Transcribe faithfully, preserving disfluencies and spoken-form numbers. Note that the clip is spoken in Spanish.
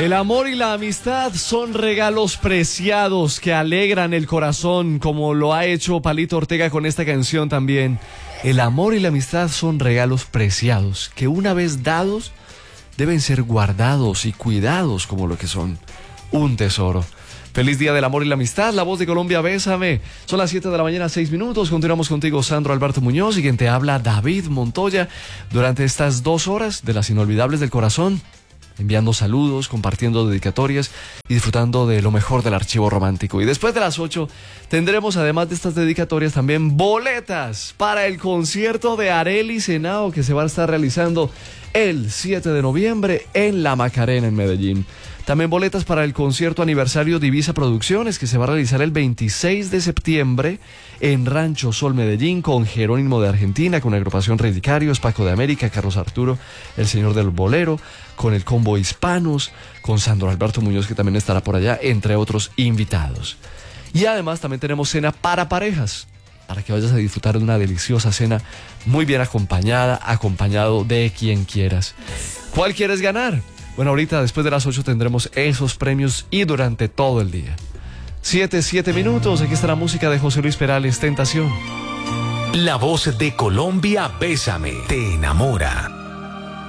El amor y la amistad son regalos preciados que alegran el corazón, como lo ha hecho Palito Ortega con esta canción también. El amor y la amistad son regalos preciados que una vez dados deben ser guardados y cuidados como lo que son, un tesoro. Feliz Día del Amor y la Amistad, la voz de Colombia, bésame. Son las siete de la mañana, seis minutos. Continuamos contigo, Sandro Alberto Muñoz, y quien te habla, David Montoya, durante estas dos horas de las inolvidables del corazón, enviando saludos, compartiendo dedicatorias y disfrutando de lo mejor del archivo romántico. Y después de las ocho tendremos, además de estas dedicatorias, también boletas para el concierto de Arelis Henao, que se va a estar realizando el siete de noviembre en La Macarena, en Medellín. También boletas para el concierto aniversario Divisa Producciones, que se va a realizar el veintiséis de septiembre en Rancho Sol, Medellín, con Jerónimo de Argentina, con la agrupación Redicarios, Paco de América, Carlos Arturo, el señor del bolero, con el combo Hispanos, con Sandro Alberto Muñoz, que también estará por allá, entre otros invitados. Y además también tenemos cena para parejas, para que vayas a disfrutar de una deliciosa cena muy bien acompañada, acompañado de quien quieras. ¿Cuál quieres ganar? Bueno, ahorita después de las ocho tendremos esos premios y durante todo el día. Siete, siete minutos, aquí está la música de José Luis Perales, Tentación. La voz de Colombia, bésame, te enamora.